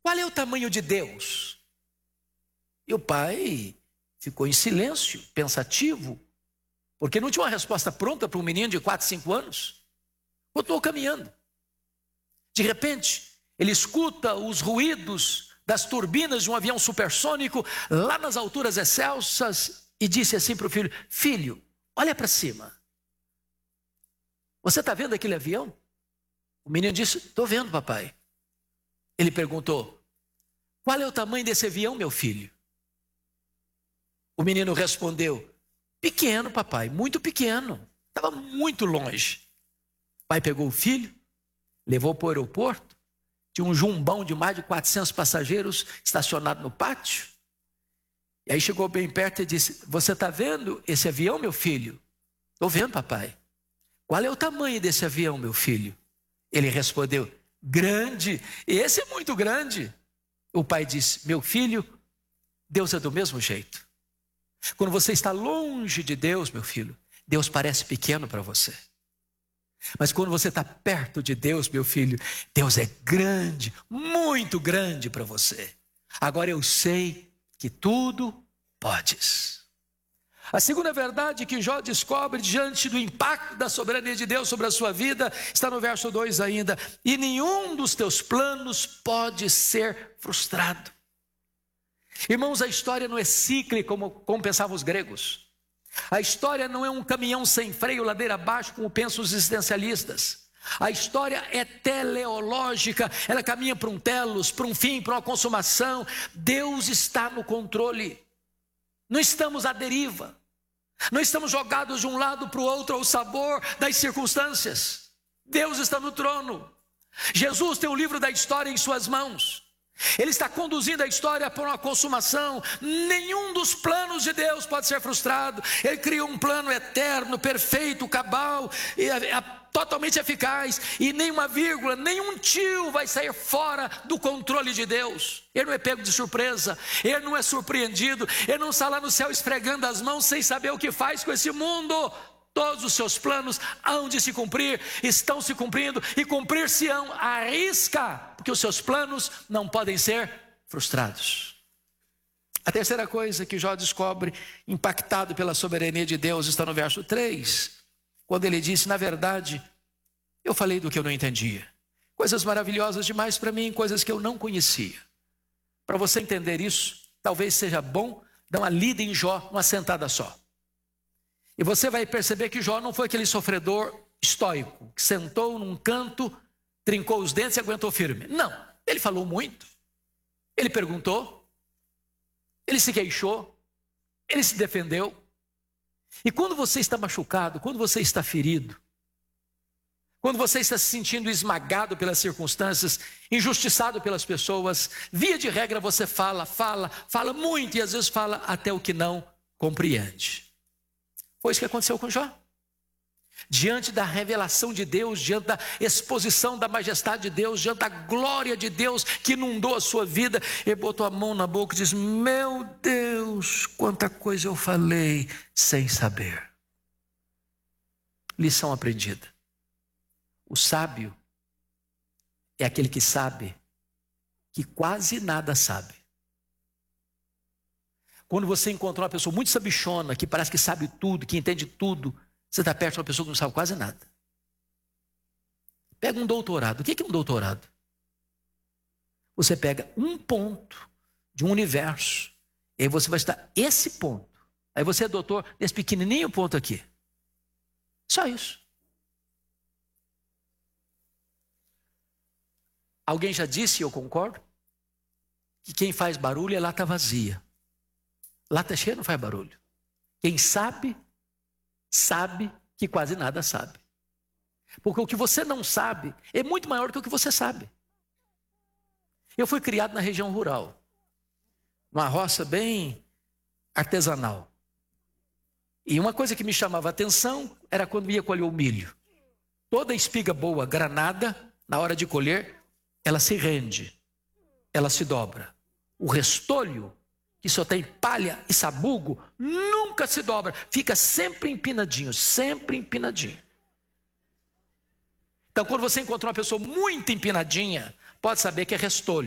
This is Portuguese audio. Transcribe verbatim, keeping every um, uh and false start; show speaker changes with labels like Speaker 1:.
Speaker 1: qual é o tamanho de Deus? E o pai ficou em silêncio, pensativo, porque não tinha uma resposta pronta para um menino de quatro, cinco anos. Continuou caminhando. De repente, ele escuta os ruídos das turbinas de um avião supersônico lá nas alturas excelsas e disse assim para o filho: filho, olha para cima. Você está vendo aquele avião? O menino disse: estou vendo, papai. Ele perguntou: qual é o tamanho desse avião, meu filho? O menino respondeu: pequeno, papai, muito pequeno. Estava muito longe. O pai pegou o filho, levou para o aeroporto. Tinha um jumbão de mais de quatrocentos passageiros estacionado no pátio. E aí chegou bem perto e disse: você está vendo esse avião, meu filho? Estou vendo, papai. Qual é o tamanho desse avião, meu filho? Ele respondeu: grande. Esse é muito grande. O pai disse: meu filho, Deus é do mesmo jeito. Quando você está longe de Deus, meu filho, Deus parece pequeno para você. Mas quando você está perto de Deus, meu filho, Deus é grande, muito grande para você. Agora eu sei que tudo podes. A segunda verdade que Jó descobre diante do impacto da soberania de Deus sobre a sua vida está no verso dois ainda: e nenhum dos teus planos pode ser frustrado. Irmãos, a história não é cíclica como, como pensavam os gregos. A história não é um caminhão sem freio, ladeira abaixo, como pensam os existencialistas. A história é teleológica, ela caminha para um telos, para um fim, para uma consumação. Deus está no controle. Não estamos à deriva. Não estamos jogados de um lado para o outro ao sabor das circunstâncias. Deus está no trono. Jesus tem o livro da história em suas mãos. Ele está conduzindo a história para uma consumação. Nenhum dos planos de Deus pode ser frustrado. Ele criou um plano eterno, perfeito, cabal, e é, é, totalmente eficaz. E nenhuma vírgula, nenhum tio vai sair fora do controle de Deus. Ele não é pego de surpresa, ele não é surpreendido, ele não está lá no céu esfregando as mãos sem saber o que faz com esse mundo. Todos os seus planos hão de se cumprir, estão se cumprindo e cumprir-se-ão à risca, porque os seus planos não podem ser frustrados. A terceira coisa que Jó descobre, impactado pela soberania de Deus, está no verso três, quando ele disse: na verdade, eu falei do que eu não entendia. Coisas maravilhosas demais para mim, coisas que eu não conhecia. Para você entender isso, talvez seja bom dar uma lida em Jó numa sentada só. E você vai perceber que Jó não foi aquele sofredor estoico, que sentou num canto, trincou os dentes e aguentou firme. Não, ele falou muito, ele perguntou, ele se queixou, ele se defendeu. E quando você está machucado, quando você está ferido, quando você está se sentindo esmagado pelas circunstâncias, injustiçado pelas pessoas, via de regra você fala, fala, fala muito e às vezes fala até o que não compreende. Foi isso que aconteceu com Jó. Diante da revelação de Deus, diante da exposição da majestade de Deus, diante da glória de Deus que inundou a sua vida, ele botou a mão na boca e disse: meu Deus, quanta coisa eu falei sem saber. Lição aprendida. O sábio é aquele que sabe que quase nada sabe. Quando você encontra uma pessoa muito sabichona, que parece que sabe tudo, que entende tudo, você está perto de uma pessoa que não sabe quase nada. Pega um doutorado. O que é um doutorado? Você pega um ponto de um universo, e aí você vai estudar esse ponto. Aí você é doutor nesse pequenininho ponto aqui. Só isso. Alguém já disse, e eu concordo, que quem faz barulho é lata vazia. Lata cheia não faz barulho. Quem sabe, sabe que quase nada sabe. Porque o que você não sabe é muito maior que o que você sabe. Eu fui criado na região rural, numa roça bem artesanal. E uma coisa que me chamava a atenção era quando ia colher o milho. Toda espiga boa, granada, na hora de colher, ela se rende, ela se dobra. O restolho, que só tem palha e sabugo, nunca se dobra, fica sempre empinadinho, sempre empinadinho. Então, quando você encontra uma pessoa muito empinadinha, pode saber que é restolho.